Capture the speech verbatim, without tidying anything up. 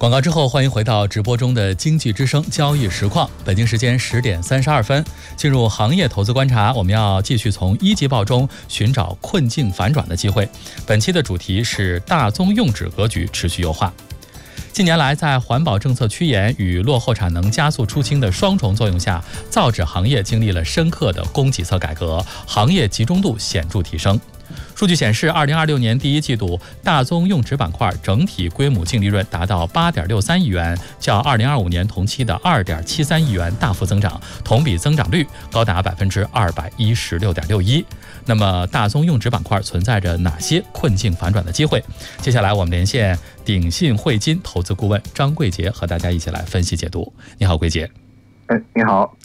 广告之后，欢迎回到直播中的经济之声交易实况。北京时间十点三十二分，进入行业投资观察，我们要继续从一季报中寻找困境反转的机会。本期的主题是大宗用纸格局持续优化。近年来，在环保政策趋严与落后产能加速出清的双重作用下，造纸行业经历了深刻的供给侧改革，行业集中度显著提升。数据显示，二零二六年第一季度大宗用纸板块整体归母净利润达到八点六三亿元，较二零二五年同期的二点七三亿元大幅增长，同比增长率高达百分之二百一十六点六一。那么，大宗用纸板块存在着哪些困境反转的机会？接下来我们连线鼎信汇金投资顾问张桂杰，和大家一起来分析解读。你好，桂杰。 哎，你好。